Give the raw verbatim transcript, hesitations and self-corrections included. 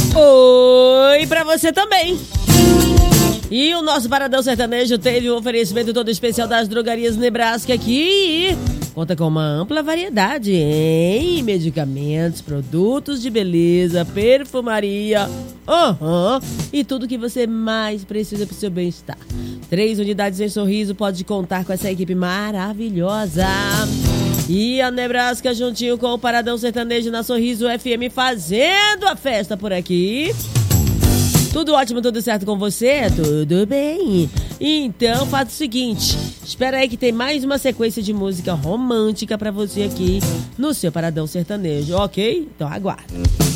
Oi pra você também. E o nosso Paradão Sertanejo teve um oferecimento todo especial das drogarias Nebraska aqui. Conta com uma ampla variedade em medicamentos, produtos de beleza, perfumaria, uhum, e tudo que você mais precisa para o seu bem-estar. Três unidades em Sorriso, pode contar com essa equipe maravilhosa. E a Nebraska juntinho com o Paradão Sertanejo na Sorriso F M fazendo a festa por aqui. Tudo ótimo, tudo certo com você? Tudo bem. Então faz o seguinte, espera aí que tem mais uma sequência de música romântica pra você aqui no seu Paradão Sertanejo, ok? Então aguarda.